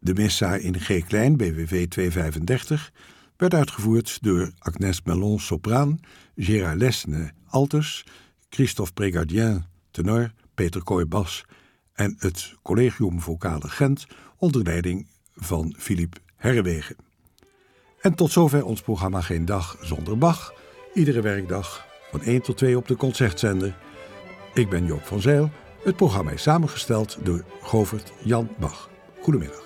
De Missa in G klein, BWV 235, werd uitgevoerd door Agnès Mellon sopraan, Gérard Lesne alters, Christophe Prégardien tenor, Peter Kooi bas en het Collegium Vocale Gent onder leiding van Philippe Herrewegen. En tot zover ons programma Geen Dag Zonder Bach. Iedere werkdag van 1 tot 2 op de Concertzender. Ik ben Joop van Zijl. Het programma is samengesteld door Govert Jan Bach. Goedemiddag.